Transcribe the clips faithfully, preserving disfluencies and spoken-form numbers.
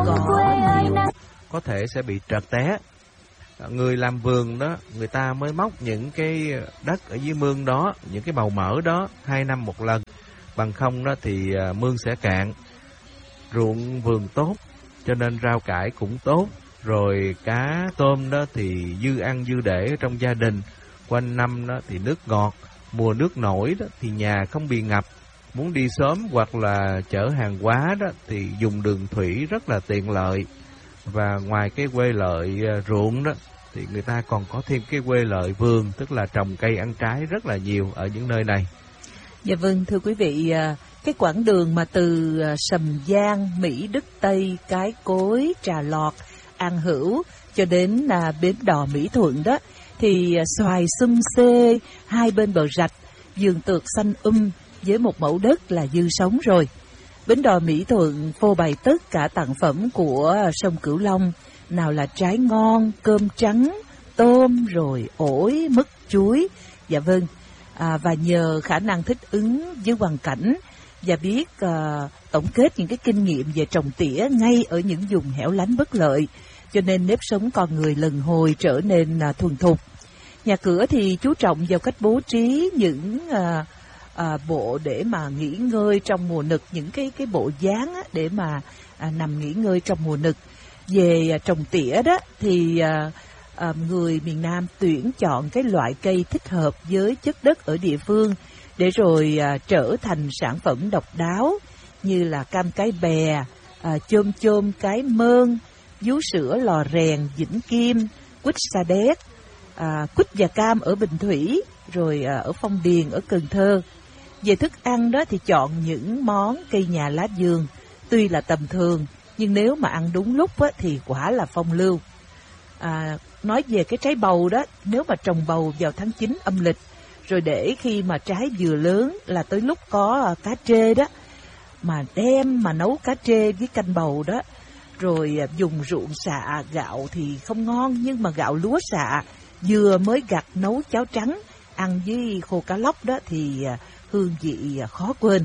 cỏ nhiều, có thể sẽ bị trật té. Người làm vườn đó, người ta mới móc những cái đất ở dưới mương đó, những cái màu mỡ đó hai năm một lần. Bằng không đó thì mương sẽ cạn. Ruộng vườn tốt, cho nên rau cải cũng tốt. Rồi cá tôm đó thì dư ăn dư để trong gia đình. Quanh năm đó thì nước ngọt, mùa nước nổi đó thì nhà không bị ngập. Muốn đi sớm hoặc là chở hàng hóa đó thì dùng đường thủy rất là tiện lợi. Và ngoài cái quê lợi ruộng đó thì người ta còn có thêm cái quê lợi vườn, tức là trồng cây ăn trái rất là nhiều ở những nơi này. Dạ vâng, thưa quý vị, cái quãng đường mà từ Sầm Giang, Mỹ Đức Tây, Cái Cối, Trà Lọt, An Hữu cho đến là bến đò Mỹ Thuận đó, thì xoài xum xê hai bên bờ rạch, vườn tược xanh um với một mẫu đất là dư sống rồi. Bến đò Mỹ Thuận phô bày tất cả tặng phẩm của sông Cửu Long, nào là trái ngon, cơm trắng, tôm, rồi ổi, mứt, chuối. Dạ vâng, à, và nhờ khả năng thích ứng với hoàn cảnh và biết à, tổng kết những cái kinh nghiệm về trồng tỉa ngay ở những vùng hẻo lánh bất lợi, cho nên nếp sống con người lần hồi trở nên à, thuần thục. Nhà cửa thì chú trọng vào cách bố trí những à, à, bộ để mà nghỉ ngơi trong mùa nực, những cái cái bộ dáng á, để mà à, nằm nghỉ ngơi trong mùa nực. Về à, trồng tỉa đó thì à, à, người miền Nam tuyển chọn cái loại cây thích hợp với chất đất ở địa phương để rồi à, trở thành sản phẩm độc đáo như là cam cái bè, à, chôm chôm cái mơn, vú sữa lò rèn Vĩnh Kim, quýt sa đéc, à, quýt và cam ở Bình Thủy, rồi à, ở Phong Điền ở Cần Thơ. Về thức ăn đó thì chọn những món cây nhà lá vườn, tuy là tầm thường nhưng nếu mà ăn đúng lúc á, thì quả là phong lưu. À, nói về cái trái bầu đó, nếu mà trồng bầu vào tháng chín âm lịch, rồi để khi mà trái vừa lớn là tới lúc có cá trê đó, mà đem mà nấu cá trê với canh bầu đó, rồi dùng ruộng xạ gạo thì không ngon, nhưng mà gạo lúa xạ vừa mới gặt nấu cháo trắng ăn với khô cá lóc đó thì hương vị khó quên.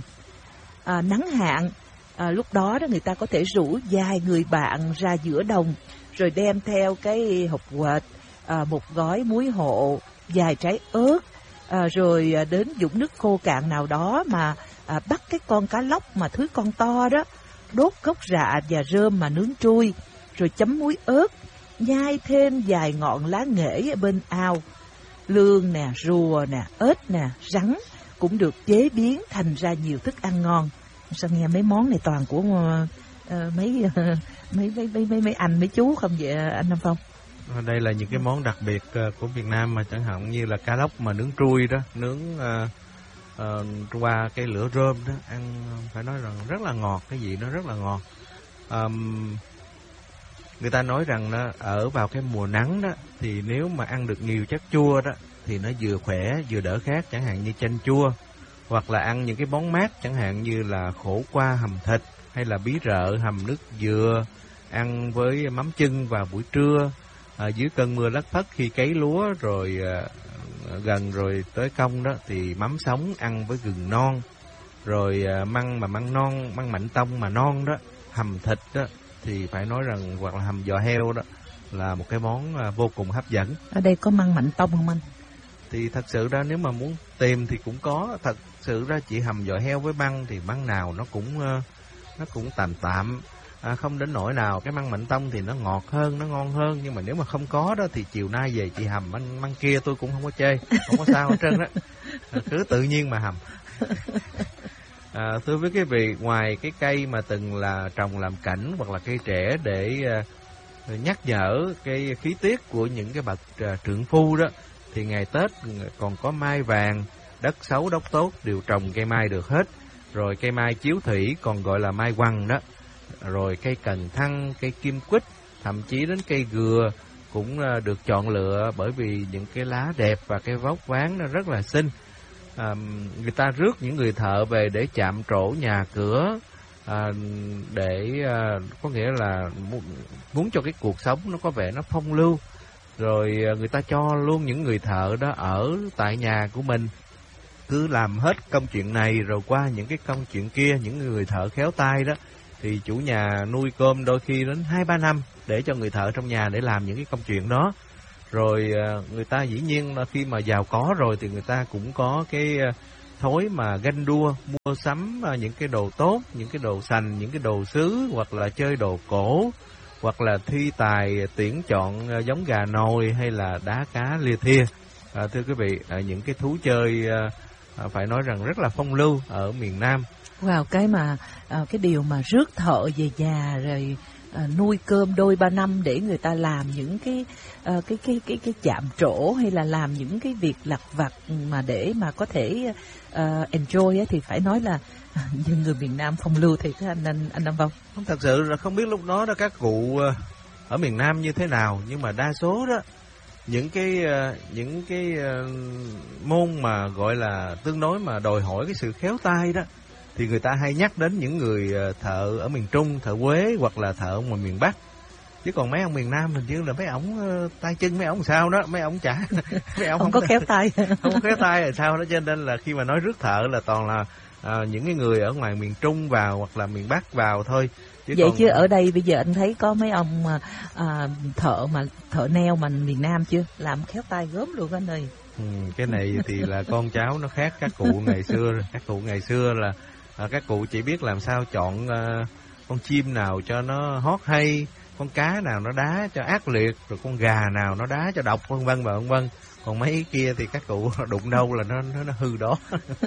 À, nắng hạn, à, lúc đó đó người ta có thể rủ vài người bạn ra giữa đồng, rồi đem theo cái hộp quẹt, à, một gói muối hộ, vài trái ớt, à, rồi đến vũng nước khô cạn nào đó mà à, bắt cái con cá lóc mà thứ con to đó, đốt gốc rạ và rơm mà nướng trui, rồi chấm muối ớt, nhai thêm vài ngọn lá nghệ ở bên ao. Lương nè, rùa nè, ếch nè, rắn cũng được chế biến thành ra nhiều thức ăn ngon. Sao nghe mấy món này toàn của uh, mấy, uh, mấy, mấy mấy mấy mấy anh mấy chú không vậy anh Nam Phong? Đây là những cái món đặc biệt uh, của Việt Nam, mà chẳng hạn như là cá lóc mà nướng trui đó, nướng uh, uh, qua cái lửa rơm đó, ăn phải nói rằng rất là ngọt, cái vị nó rất là ngọt. Um, người ta nói rằng đó, ở vào cái mùa nắng đó thì nếu mà ăn được nhiều chất chua đó thì nó vừa khỏe vừa đỡ khát, chẳng hạn như chanh chua, hoặc là ăn những cái món mát chẳng hạn như là khổ qua hầm thịt, hay là bí rợ hầm nước dừa, ăn với mắm chưng vào buổi trưa à, dưới cơn mưa lất phất khi cấy lúa rồi à, gần rồi tới công đó thì mắm sống ăn với gừng non, rồi à, măng mà măng non, măng mạnh tông mà non đó, hầm thịt đó thì phải nói rằng, hoặc là hầm giò heo đó là một cái món à, vô cùng hấp dẫn. Ở đây có măng mạnh tông không anh? Thì thật sự ra nếu mà muốn tìm thì cũng có. Thật sự ra chỉ hầm giò heo với măng thì măng nào nó cũng nó cũng tạm tạm, à, không đến nỗi nào. Cái măng mạnh tông thì nó ngọt hơn, nó ngon hơn. Nhưng mà nếu mà không có đó thì chiều nay về chị hầm măng, măng kia tôi cũng không có chê, không có sao hết trơn đó, à, cứ tự nhiên mà hầm. À, thưa với quý vị, ngoài cái cây mà từng là trồng làm cảnh hoặc là cây trẻ để uh, nhắc nhở cái khí tiết của những cái bậc uh, trượng phu đó, thì ngày Tết còn có mai vàng, đất xấu đốc tốt đều trồng cây mai được hết. Rồi cây mai chiếu thủy còn gọi là mai quăng đó. Rồi cây cần thăng, cây kim quýt, thậm chí đến cây gừa cũng uh, được chọn lựa bởi vì những cái lá đẹp và cái vóc ván nó rất là xinh. À, người ta rước những người thợ về để chạm trổ nhà cửa, à, để à, có nghĩa là muốn, muốn cho cái cuộc sống nó có vẻ nó phong lưu. Rồi à, người ta cho luôn những người thợ đó ở tại nhà của mình, cứ làm hết công chuyện này rồi qua những cái công chuyện kia. Những người thợ khéo tay đó thì chủ nhà nuôi cơm đôi khi đến hai ba năm để cho người thợ trong nhà để làm những cái công chuyện đó. Rồi người ta dĩ nhiên là khi mà giàu có rồi thì người ta cũng có cái thói mà ganh đua, mua sắm những cái đồ tốt, những cái đồ sành, những cái đồ sứ, hoặc là chơi đồ cổ, hoặc là thi tài tuyển chọn giống gà nồi hay là đá cá lia thia. À, thưa quý vị, à, những cái thú chơi à, phải nói rằng rất là phong lưu ở miền Nam. Wow, cái mà à, cái điều mà rước thợ về nhà rồi à, nuôi cơm đôi ba năm để người ta làm những cái à, cái cái cái cái chạm trổ hay là làm những cái việc lặt vặt mà để mà có thể uh, enjoy ấy, thì phải nói là như người miền Nam phong lưu thì thế anh anh anh Nam Phong. Không, thật sự là không biết lúc đó đó các cụ ở miền Nam như thế nào, nhưng mà đa số đó những cái những cái môn mà gọi là tương đối mà đòi hỏi cái sự khéo tay đó thì người ta hay nhắc đến những người thợ ở miền Trung, thợ Quế hoặc là thợ ngoài miền Bắc. Chứ còn mấy ông miền Nam hình như là mấy ổng tay chân mấy ổng sao đó, mấy ổng chả mấy ổng không, không có khéo tay, không có khéo tay là sao đó, cho nên là khi mà nói rước thợ là toàn là à, những cái người ở ngoài miền Trung vào hoặc là miền Bắc vào thôi. Chứ vậy còn... chứ ở đây bây giờ anh thấy có mấy ông à, thợ mà thợ neo mà miền Nam chưa làm khéo tay gớm luôn anh ơi. Ừ, cái này thì là con cháu nó khác các cụ ngày xưa. Các cụ ngày xưa là à, các cụ chỉ biết làm sao chọn à, con chim nào cho nó hót hay, con cá nào nó đá cho ác liệt, rồi con gà nào nó đá cho độc, vân vân và vân vân. Còn mấy kia thì các cụ đụng đâu là nó nó, nó hư đó.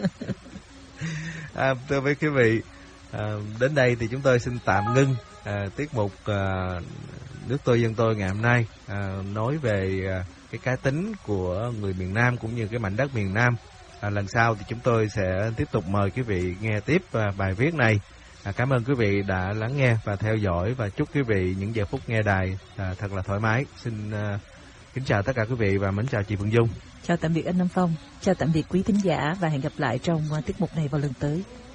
À, thưa với quý vị, à, đến đây thì chúng tôi xin tạm ngưng à, tiết mục à, Nước Tôi Dân Tôi ngày hôm nay, à, nói về à, cái cá tính của người miền Nam cũng như cái mảnh đất miền Nam. À, lần sau thì chúng tôi sẽ tiếp tục mời quý vị nghe tiếp à, bài viết này. À, cảm ơn quý vị đã lắng nghe và theo dõi, và chúc quý vị những giờ phút nghe đài à, thật là thoải mái. Xin à, kính chào tất cả quý vị và mến chào chị Phương Dung. Chào tạm biệt anh Nam Phong, chào tạm biệt quý thính giả và hẹn gặp lại trong uh, tiết mục này vào lần tới.